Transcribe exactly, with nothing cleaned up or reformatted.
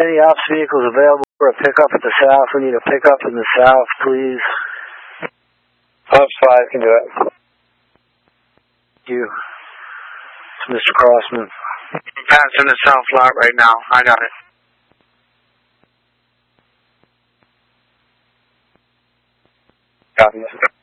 Any ops vehicles available for a pickup at the south? We need a pickup in the south, please. Ops five can do it. Thank you. It's Mister Crossman. I'm passing the south lot right now. I got it. Copy.